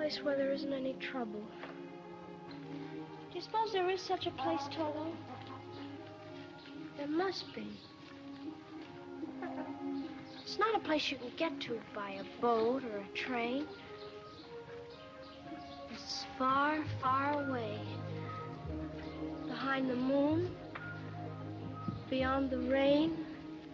place where there isn't any trouble. Do you suppose there is such a place, Toto? There must be. It's not a place you can get to by a boat or a train. It's far, far away. Behind the moon, beyond the rain,